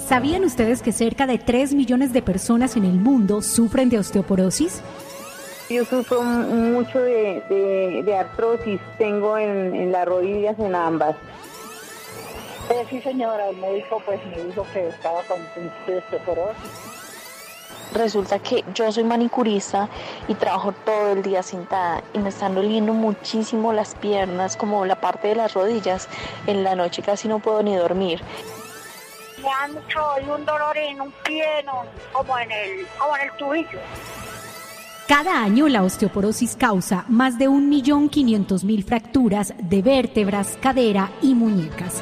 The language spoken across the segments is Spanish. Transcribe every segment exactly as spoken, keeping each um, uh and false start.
¿Sabían ustedes que cerca de tres millones de personas en el mundo sufren de osteoporosis? Yo sufro mucho de, de, de artrosis, tengo en, en las rodillas, en ambas. Eh, sí, señora, el médico pues me dijo que estaba con osteoporosis. Resulta que yo soy manicurista y trabajo todo el día sentada y me están doliendo muchísimo las piernas, como la parte de las rodillas. En la noche casi no puedo ni dormir. Me da mucho un dolor en un pie, no, como en el, como en el tubillo. Cada año la osteoporosis causa más de un millón quinientos mil fracturas de vértebras, cadera y muñecas.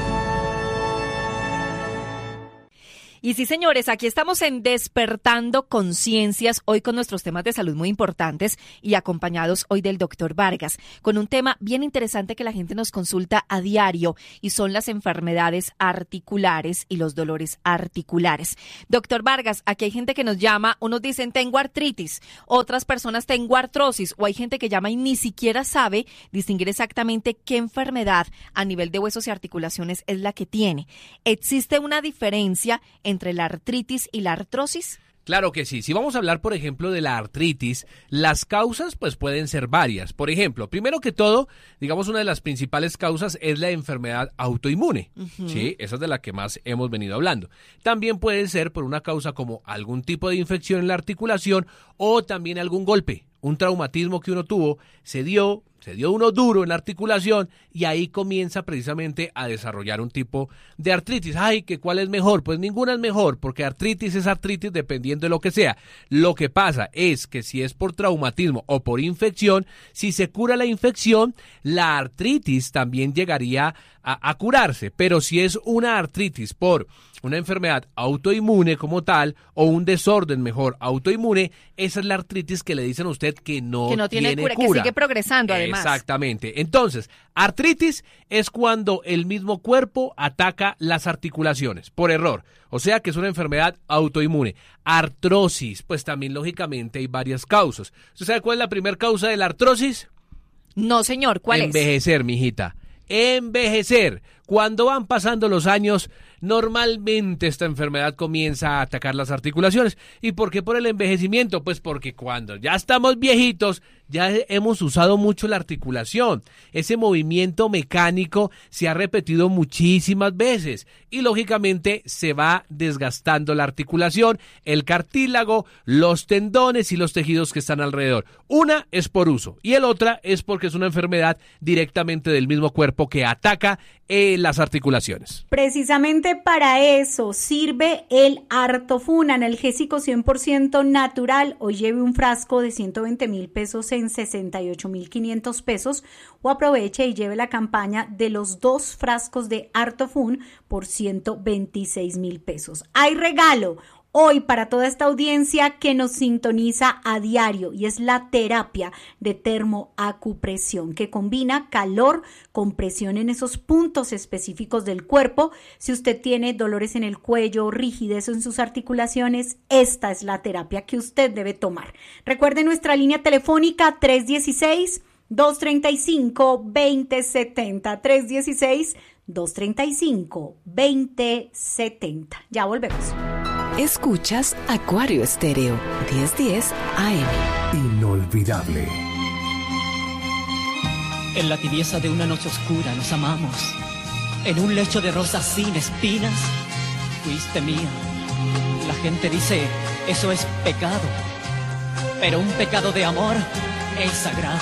Y sí, señores, aquí estamos en Despertando Conciencias, hoy con nuestros temas de salud muy importantes y acompañados hoy del doctor Vargas, con un tema bien interesante que la gente nos consulta a diario y son las enfermedades articulares y los dolores articulares. Doctor Vargas, aquí hay gente que nos llama, unos dicen tengo artritis, otras personas tengo artrosis, o hay gente que llama y ni siquiera sabe distinguir exactamente qué enfermedad a nivel de huesos y articulaciones es la que tiene. ¿Existe una diferencia en entre la artritis y la artrosis? Claro que sí. Si vamos a hablar, por ejemplo, de la artritis, las causas pues pueden ser varias. Por ejemplo, primero que todo, digamos, una de las principales causas es la enfermedad autoinmune. Uh-huh. Sí, esa es de la que más hemos venido hablando. También puede ser por una causa como algún tipo de infección en la articulación o también algún golpe, un traumatismo que uno tuvo, se dio, se dio uno duro en la articulación y ahí comienza precisamente a desarrollar un tipo de artritis. Ay, ¿que cuál es mejor? Pues ninguna es mejor, porque artritis es artritis dependiendo de lo que sea. Lo que pasa es que si es por traumatismo o por infección, si se cura la infección, la artritis también llegaría a, a curarse. Pero si es una artritis por una enfermedad autoinmune como tal, o un desorden mejor autoinmune, esa es la artritis que le dicen a usted que no, que no tiene, tiene cura, cura, que sigue progresando además. Exactamente. Entonces, artritis es cuando el mismo cuerpo ataca las articulaciones por error, o sea que es una enfermedad autoinmune. Artrosis, pues también lógicamente hay varias causas. ¿Usted sabe cuál es la primera causa de la artrosis? No, señor, ¿cuál es? Envejecer, mijita. Envejecer. Cuando van pasando los años, normalmente esta enfermedad comienza a atacar las articulaciones. ¿Y por qué por el envejecimiento? Pues porque cuando ya estamos viejitos, ya hemos usado mucho la articulación. Ese movimiento mecánico se ha repetido muchísimas veces y lógicamente se va desgastando la articulación, el cartílago, los tendones y los tejidos que están alrededor. Una es por uso y el otra es porque es una enfermedad directamente del mismo cuerpo que ataca eh, las articulaciones. Precisamente para eso sirve el Artofun, analgésico cien por ciento natural. Hoy lleve un frasco de ciento veinte mil pesos en sesenta y ocho mil quinientos pesos o aproveche y lleve la campaña de los dos frascos de Artofun por ciento veintiséis mil pesos. Hay regalo hoy para toda esta audiencia que nos sintoniza a diario y es la terapia de termoacupresión que combina calor con presión en esos puntos específicos del cuerpo. Si usted tiene dolores en el cuello, rigidez en sus articulaciones, esta es la terapia que usted debe tomar. Recuerde nuestra línea telefónica tres uno seis, dos tres cinco, dos cero siete cero, tres uno seis, dos tres cinco, dos cero siete cero. Ya volvemos. Escuchas Acuario Estéreo, diez diez A M. Inolvidable. En la tibieza de una noche oscura nos amamos. En un lecho de rosas sin espinas, fuiste mía. La gente dice, eso es pecado. Pero un pecado de amor es sagrado.